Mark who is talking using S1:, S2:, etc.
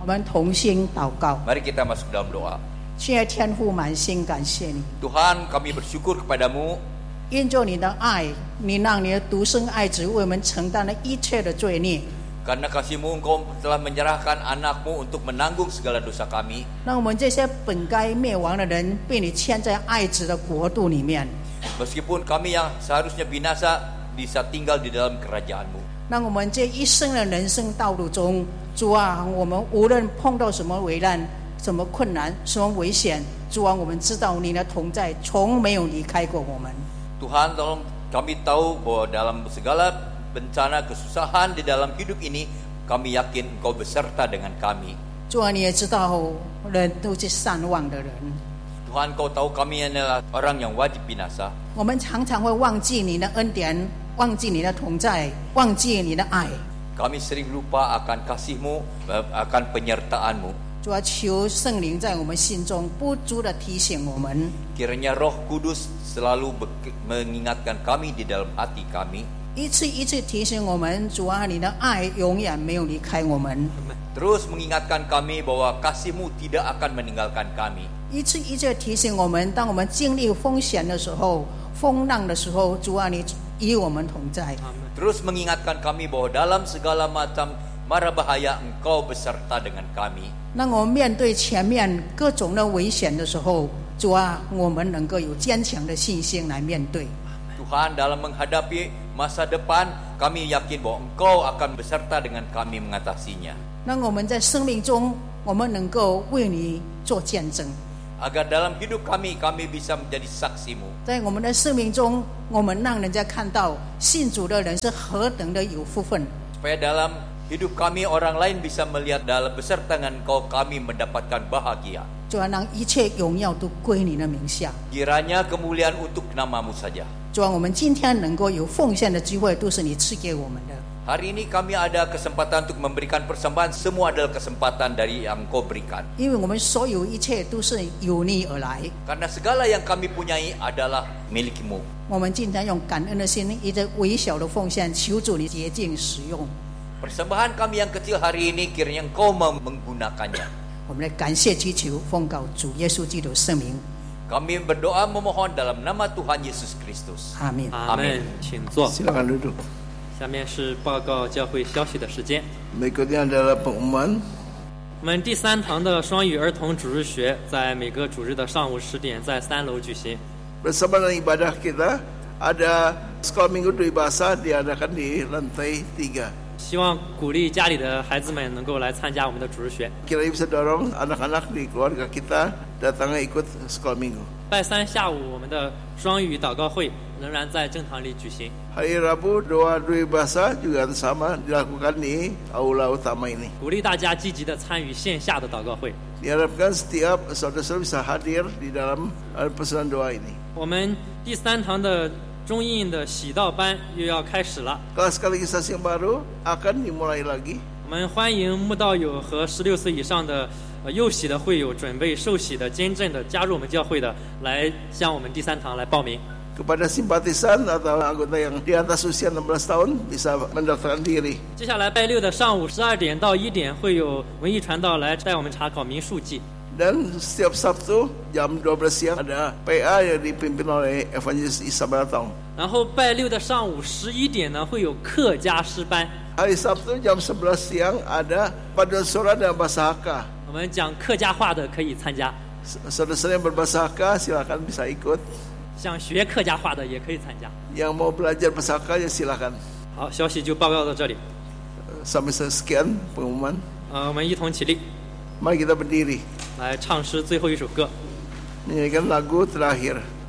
S1: 我们同心祷告。
S2: Mari kita masuk dalam doa.
S1: 亲爱天父，满心感谢你，
S2: Tuhan, kami bersyukur kepadamu
S1: 因着你的爱，你让你的独生爱子为我们承担了一切的罪孽，
S2: karena kasih-Mu Engkau telah menyerahkan anak-Mu untuk menanggung segala dosa kami.
S1: 让我们这些本该灭亡的人被你牵在爱子的国度里面，
S2: Meskipun kami yang seharusnya binasa bisa tinggal di dalam kerajaan-Mu.
S1: 让我们这一生的人生道路中，主啊，我们无论碰到什么危难、什么困难、什么危险，主啊，我们知道你的同在从没有离开过我们。
S2: Tuhan, tolong kami tahu bahwa dalam segala bencana kesusahan di dalam hidup ini, kami yakin Engkau beserta dengan kami.
S1: 主啊，你也知道人都是善忘的人，
S2: Tuhan, Kau tahu kami adalah orang yang wajib binasa.
S1: 我们常常会忘记你的恩典，忘记你的同在，忘记你的爱。
S2: Kami sering lupa akan kasih-Mu, akan penyertaan-Mu.
S1: 主啊，求圣灵在我们心中不住的提醒我们，
S2: Kiranya Roh Kudus selalu mengingatkan kami di dalam hati kami.
S1: 一次一次提醒我们，主啊，你的爱永远没有离开我们，
S2: Terus mengingatkan kami bahwa kasih-Mu tidak akan meninggalkan kami.
S1: 一次一次提醒我们，当我们经历风险的时候、风浪的时候，主啊，你与我们同在。
S2: Terus mengingatkan kami bahwa dalam segala macam mara bahaya Engkau beserta dengan kami.
S1: 让我们面对前面各种的危险的时候，主啊，我们能够有坚强的信心来面对。
S2: Tuhan, dalam menghadapi masa depan, kami yakin bahwa Engkau akan beserta dengan kami mengatasinya.
S1: 让我们在生命中，我们能够为你做见证。
S2: Agar dalam hidup kami bisa menjadi saksi-Mu.
S1: 在我们的生命中，我们让人家看到信主的人是何等的有福分。
S2: Supaya dalam hidup kami orang lain bisa melihat dalam beserta dengan Engkau kami mendapatkan bahagia.
S1: 主啊，让一切荣耀都归你的名下。
S2: Kiranya kemuliaan untuk nama-Mu saja.
S1: 主啊，我们今天能够有奉献的机会，都是你赐给我们的。
S2: Hari ini kami ada kesempatan untuk memberikan persembahan. Semua adalah kesempatan dari yang Engkau berikan.
S1: 因为我们所有一切都是由你而来。
S2: Karena segala yang kami punyai adalah milik-Mu.
S1: 我们今天用感恩的心，一个微小的奉献，求主你洁净使用。
S2: Persembahan kami yang kecil hari ini kiranya Engkau menggunakannya.
S1: 我们来感谢祈求，奉告主耶稣基督圣名，
S2: Kami berdoa memohon dalam nama Tuhan Yesus Kristus.
S1: 阿门。
S3: 阿门。请坐。
S4: Silakan duduk.
S3: 下面是报告教会消息的时间。
S4: Berikutnya adalah pengumuman.
S3: 我们第三堂的双语儿童主日学在每个主日的上午10点在3楼举行。
S4: Bersama dengan ibadah kita ada sekolah minggu dua bahasa diadakan di lantai 3.
S3: 希望鼓励家里的孩子们能够来参加我们的主日学。
S4: Kiranya bisa dorong anak-anak di keluarga kita datang ikut sekolah minggu.
S3: 拜三下午我们的双语祷告会仍然在正堂里举行。
S4: Hari Rabu doa dua bahasa juga sama dilakukan di aula utama ini.
S3: 鼓励大家积极的参与线下的祷告会。
S4: Diharapkan setiap saudara-saudara bisa hadir di dalam persaudaraan doa ini.
S3: 我们第三堂的中印的喜道班又要开始了。
S4: Kelas katekisasi yang baru akan dimulai lagi.
S3: 我们欢迎慕道友和16岁以上的幼喜的会友准备受洗的监证的加入我们教会的，来向我们第三堂来报名。
S4: Kepada simpatisan atau anggota yang di atas usia 16 tahun bisa mendaftarkan diri.
S3: 接下来拜六的上午12点到1点会有文艺传道来带我们查考民数记。
S4: Dan setiap Sabtu jam 12 siang ada PA yang dipimpin oleh Evangelis Isabel Tong.
S3: 然后拜六的上午11点呢会有客家诗班，
S4: Hari Sabtu jam 11 siang ada paduan suara dan bahasa Hakka.
S3: 我们讲客家话的可以参加，
S4: Saudara-saudara yang berbahasa Hakka silakan bisa ikut.
S3: 想学客家话的也可以参加。
S4: Yang mau belajar bahasa Hakka ya silakan.
S3: 好，消息就报告到这里。
S4: Sampai sekian pengumuman.
S3: 我们一同起立，
S4: Mari kita berdiri
S3: 来唱诗最后一首歌。
S4: menyanyikan lagu terakhir.